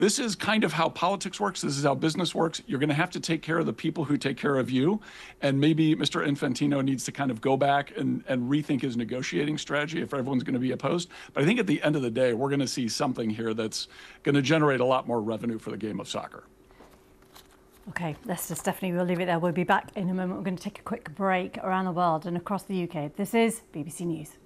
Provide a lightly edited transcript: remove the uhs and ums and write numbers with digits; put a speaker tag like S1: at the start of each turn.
S1: This is kind of how politics works. This is how business works. You're going to have to take care of the people who take care of you. And maybe Mr. Infantino needs to kind of go back and rethink his negotiating strategy if everyone's going to be opposed. But I think at the end of the day, we're going to see something here that's going to generate a lot more revenue for the game of soccer.
S2: Okay, Leicester, Stephanie, we'll leave it there. We'll be back in a moment. We're going to take a quick break around the world and across the UK. This is BBC News.